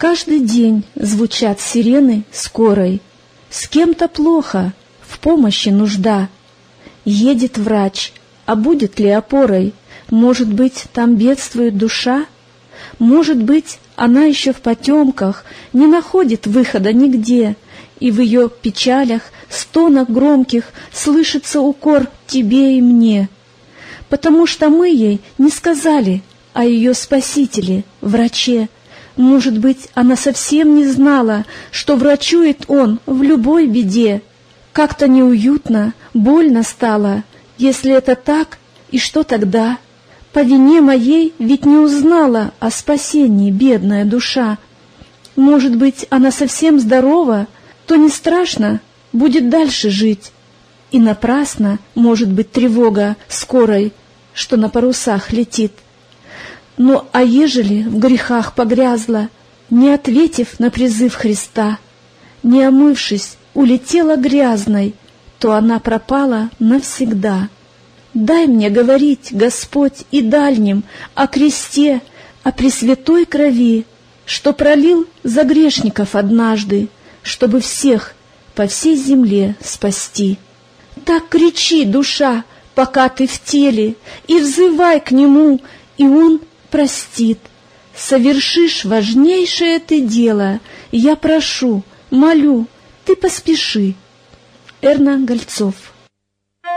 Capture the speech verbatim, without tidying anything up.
Каждый день звучат сирены скорой. С кем-то плохо, в помощи нужда. Едет врач, а будет ли опорой? Может быть, там бедствует душа? Может быть, она еще в потемках, не находит выхода нигде, и в ее печалях, стонах громких слышится укор тебе и мне. Потому что мы ей не сказали о ее спасителе, враче. Может быть, она совсем не знала, что врачует он в любой беде. Как-то неуютно, больно стало. Если это так, и что тогда? По вине моей ведь не узнала о спасении бедная душа. Может быть, она совсем здорова, то не страшно, будет дальше жить. И напрасно, может быть, тревога скорой, что на парусах летит. Но а ежели в грехах погрязла, не ответив на призыв Христа, не омывшись, улетела грязной, то она пропала навсегда. Дай мне говорить, Господь, и дальним о кресте, о пресвятой крови, что пролил за грешников однажды, чтобы всех по всей земле спасти. Так кричи, душа, пока ты в теле, и взывай к Нему, и Он простит. Совершишь важнейшее ты дело, я прошу, молю, ты поспеши. Эрна Гольцов.